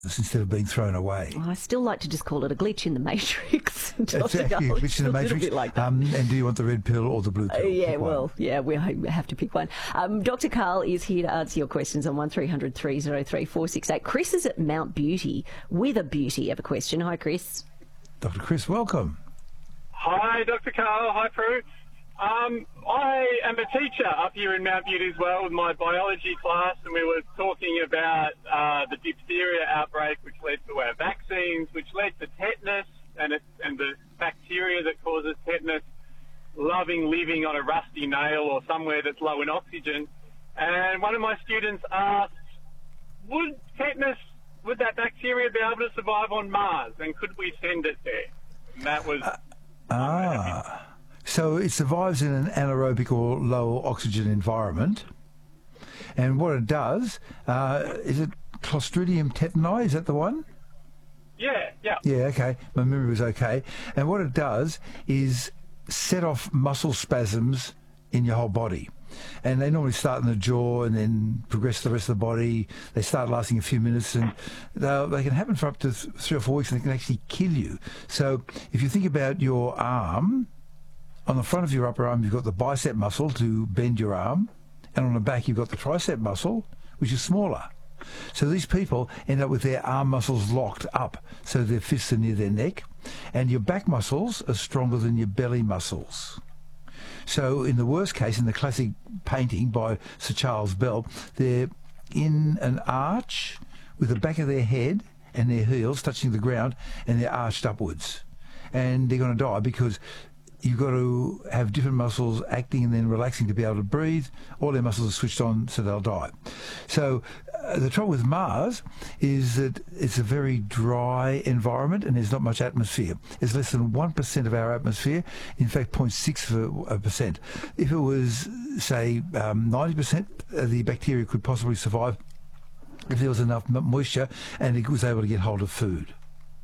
instead of being thrown away. Well, I still like to just call it a glitch in the matrix. Exactly, a glitch in the matrix. Like that. And do you want the red pill or the blue pill? We have to pick one. Dr. Karl is here to answer your questions on 1300 303 468. Chris is at Mount Beauty with a beauty of a question. Hi, Chris. Dr. Chris, welcome. Hi, Dr. Karl. Hi, Prue. I am a teacher up here in Mount Beauty as well with my biology class, and we were talking about the diphtheria outbreak, which led to our vaccines, which led to tetanus and the bacteria that causes tetanus living on a rusty nail or somewhere that's low in oxygen. And one of my students asked, would that bacteria be able to survive on Mars, and could we send it there? And that was... So it survives in an anaerobic or low oxygen environment. And what it does, is it Clostridium tetani? Is that the one? Yeah. Yeah, okay. My memory was okay. And what it does is set off muscle spasms in your whole body. And they normally start in the jaw and then progress to the rest of the body. They start lasting a few minutes, and they can happen for up to 3 or 4 weeks, and they can actually kill you. So if you think about your arm, on the front of your upper arm, you've got the bicep muscle to bend your arm, and on the back, you've got the tricep muscle, which is smaller. So these people end up with their arm muscles locked up, so their fists are near their neck, and your back muscles are stronger than your belly muscles. So in the worst case, in the classic painting by Sir Charles Bell, they're in an arch with the back of their head and their heels touching the ground, and they're arched upwards. And they're going to die because you've got to have different muscles acting and then relaxing to be able to breathe. All their muscles are switched on, so they'll die. So the trouble with Mars is that it's a very dry environment and there's not much atmosphere. It's less than 1% of our atmosphere, in fact 0.6%. If it was, say, 90%, the bacteria could possibly survive if there was enough moisture and it was able to get hold of food.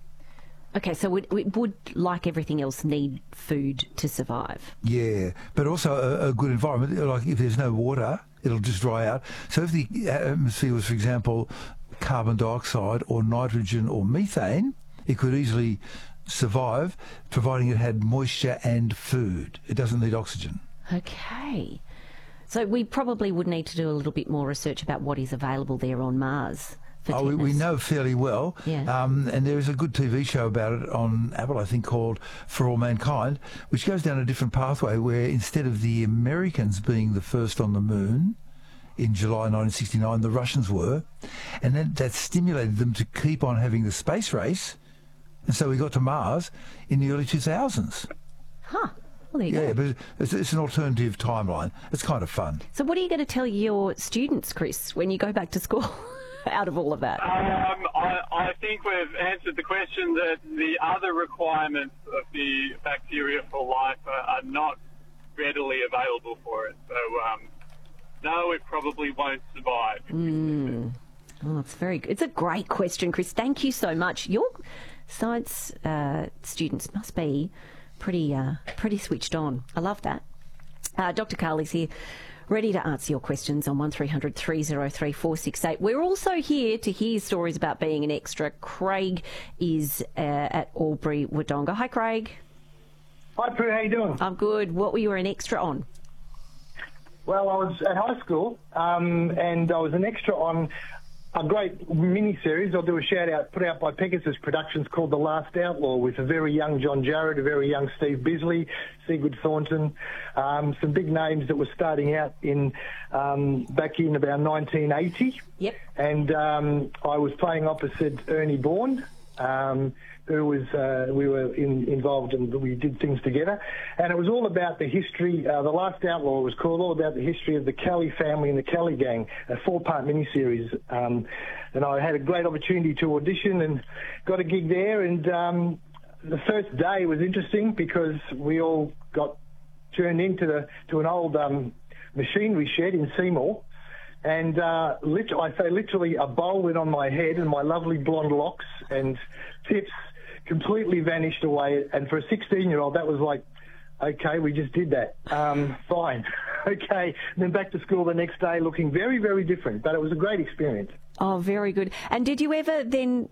Okay, so it would, like everything else, need food to survive. Yeah, but also a good environment. Like if there's no water, it'll just dry out. So if the atmosphere was, for example, carbon dioxide or nitrogen or methane, it could easily survive, providing it had moisture and food. It doesn't need oxygen. Okay. So we probably would need to do a little bit more research about what is available there on Mars. We know fairly well. Yeah. And there is a good TV show about it on Apple, I think, called For All Mankind, which goes down a different pathway where instead of the Americans being the first on the moon in July 1969, the Russians were. And then that stimulated them to keep on having the space race. And so we got to Mars in the early 2000s. Huh. Well, there you go. Yeah, but it's an alternative timeline. It's kind of fun. So what are you going to tell your students, Chris, when you go back to school? Out of all of that? I think we've answered the question that the other requirements of the bacteria for life are not readily available for it. So, no, it probably won't survive. Oh, it's very good. It's a great question, Chris. Thank you so much. Your science students must be pretty switched on. I love that. Dr. Karl is here, ready to answer your questions on 1300 303 468. We're also here to hear stories about being an extra. Craig is at Albury Wodonga. Hi, Craig. Hi, Prue. How you doing? I'm good. What were you an extra on? Well, I was at high school, and I was an extra on a great mini-series. I'll do a shout-out, put out by Pegasus Productions, called The Last Outlaw, with a very young John Jarrett, a very young Steve Bisley, Sigurd Thornton, some big names that were starting out in back in about 1980. Yep. And I was playing opposite Ernie Bourne, who was we were involved and we did things together, and it was all about the history. The Last Outlaw was called, all about the history of the Kelly family and the Kelly gang, a 4-part miniseries. And I had a great opportunity to audition and got a gig there. And the first day was interesting because we all got turned into an old machinery shed in Seymour. And literally a bowl went on my head, and my lovely blonde locks and tips completely vanished away. And for a 16-year-old, that was like, okay, we just did that. Fine. Okay. And then back to school the next day looking very, very different. But it was a great experience. Oh, very good. And did you ever then